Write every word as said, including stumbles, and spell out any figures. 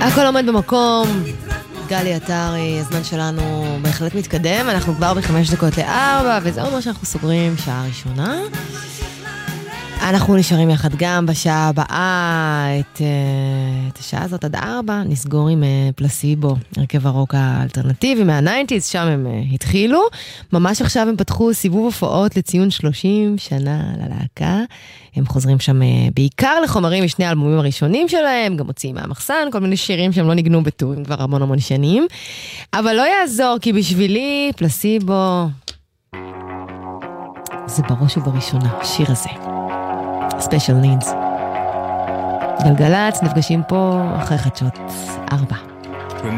הכל עומד במקום. גלי עטרי, הזמן שלנו בהחלט מתקדם, אנחנו כבר בחמש דקות לארבע, וזה אומר שאנחנו סוגרים שעה ראשונה. אנחנו נשארים יחד גם בשעה הבאה, את, את השעה הזאת עד ארבע, נסגור עם פלסיבו, הרכב הרוק האלטרנטיבי מה-תשעים, שם הם התחילו. ממש עכשיו הם פתחו סיבוב הופעות לציון שלושים שנה ללהקה. הם חוזרים שם בעיקר לחומרים משני האלבומים הראשונים שלהם, גם מוציאים מהמחסן, כל מיני שירים שהם לא ניגנו בטורים כבר המון המון שנים. אבל לא יעזור, כי בשבילי פלסיבו זה בראש ובראשונה, השיר הזה. Special Needs. גלגלץ, נפגשים פה אחרי חדשות ארבע.